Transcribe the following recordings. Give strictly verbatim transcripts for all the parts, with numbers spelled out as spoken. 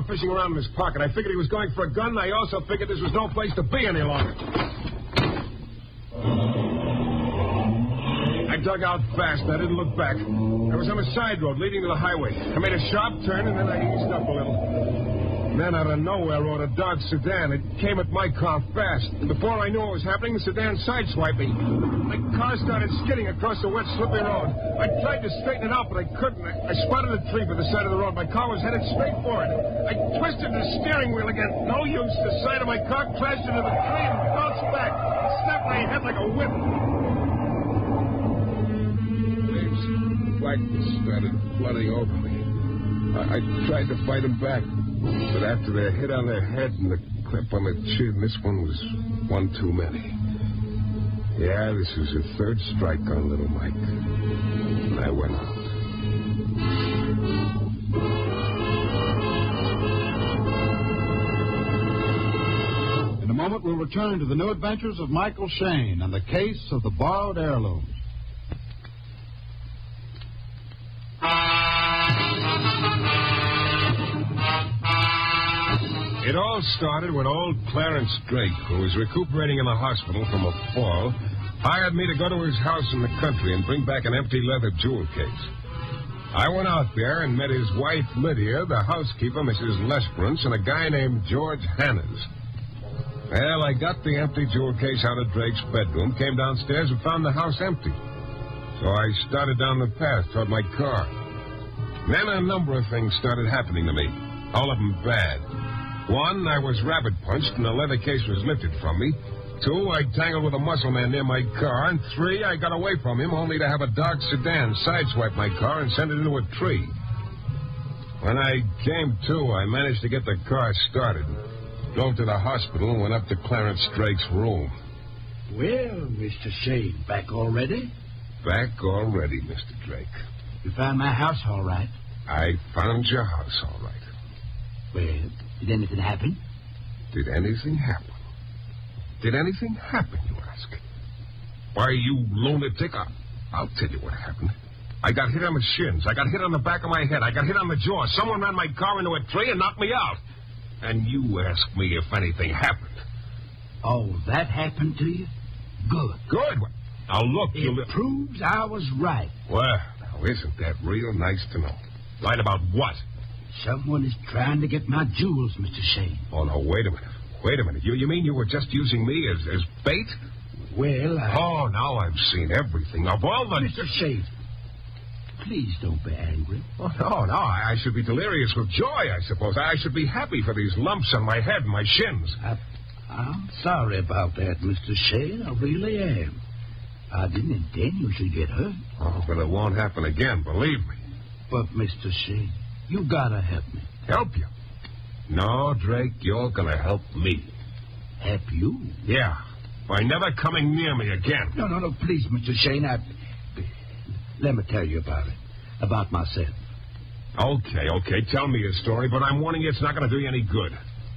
fishing around in his pocket. I figured he was going for a gun, and I also figured this was no place to be any longer. I dug out fast, and I didn't look back. I was on a side road leading to the highway. I made a sharp turn, and then I eased up a little. And then out of nowhere rode a Dodge sedan. It came at my car fast. And before I knew what was happening, the sedan sideswiped me. My car started skidding across the wet, slippery road. I tried to straighten it out, but I couldn't. I, I spotted a tree by the side of the road. My car was headed straight for it. I twisted the steering wheel again. No use. The side of my car crashed into the tree and bounced back. It snapped my head like a whip. Waves of blackness started flooding over me. I, I tried to fight them back. But after the hit on the head and the clip on the chin, this one was one too many. Yeah, this was the third strike on little Mike. And I went out. In a moment, we'll return to the new adventures of Michael Shayne and the case of the borrowed heirlooms. It all started when old Clarence Drake, who was recuperating in the hospital from a fall, hired me to go to his house in the country and bring back an empty leather jewel case. I went out there and met his wife, Lydia, the housekeeper, Missus Lesperance, and a guy named George Hanners. Well, I got the empty jewel case out of Drake's bedroom, came downstairs and found the house empty. So I started down the path toward my car. Then a number of things started happening to me, all of them bad. One, I was rabbit punched and the leather case was lifted from me. Two, I tangled with a muscle man near my car. And three, I got away from him only to have a Dodge sedan sideswipe my car and send it into a tree. When I came to, I managed to get the car started. Drove to the hospital and went up to Clarence Drake's room. Well, Mister Shayne, back already? Back already, Mister Drake. You found my house all right? I found your house all right. Well, did anything happen? Did anything happen? Did anything happen, you ask? Why, you lunatic, I, I'll tell you what happened. I got hit on the shins. I got hit on the back of my head. I got hit on the jaw. Someone ran my car into a tree and knocked me out. And you ask me if anything happened. Oh, that happened to you? Good. Good? Now, look, it you... It proves I was right. Well, now, isn't that real nice to know? Right about what? Someone is trying to get my jewels, Mister Shayne. Oh, no, wait a minute. Wait a minute. You, you mean you were just using me as, as bait? Well, I... Oh, now I've seen everything. Of all the... Mister Shayne, please don't be angry. Oh, no, no. I, I should be delirious with joy, I suppose. I should be happy for these lumps on my head and my shins. I, I'm sorry about that, Mister Shayne. I really am. I didn't intend you should get hurt. Oh, but it won't happen again, believe me. But, Mister Shayne, you gotta help me. Help you? No, Drake, you're gonna help me. Help you? Yeah, by never coming near me again. No, no, no, please, Mister Shayne, I... Let me tell you about it. About myself. Okay, okay, tell me your story, but I'm warning you it's not gonna do you any good.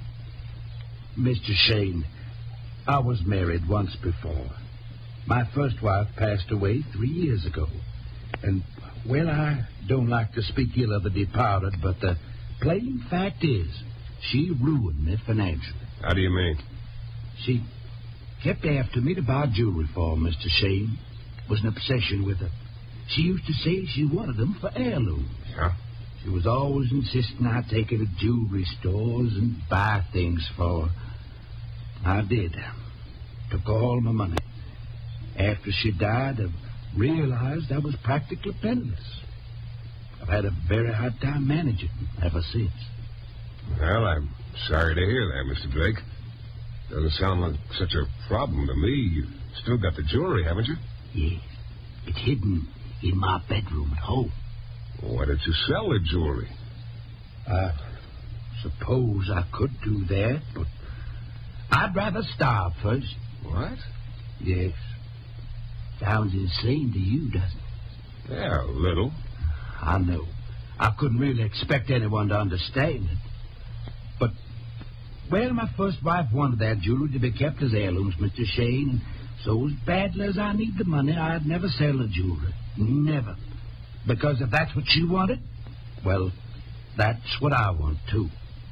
Mister Shayne, I was married once before. My first wife passed away three years ago. And, well, I don't like to speak ill of the departed, but the plain fact is, she ruined me financially. How do you mean? She kept after me to buy jewelry for her, Mister Shayne. Was an obsession with her. She used to say she wanted them for heirlooms. Yeah? She was always insisting I take her to jewelry stores and buy things for her. I did. Took all my money. After she died, I realized I was practically penniless. I've had a very hard time managing ever since. Well, I'm sorry to hear that, Mister Drake. Doesn't sound like such a problem to me. You've still got the jewelry, haven't you? Yes. It's hidden in my bedroom at home. Why don't you sell the jewelry? I suppose I could do that, but I'd rather starve first. What? Yes. Sounds insane to you, doesn't it? Yeah, a little. I know. I couldn't really expect anyone to understand it. But, well, my first wife wanted that jewelry to be kept as heirlooms, Mister Shayne, and so as badly as I need the money, I'd never sell the jewelry. Never. Because if that's what she wanted, well, that's what I want, too.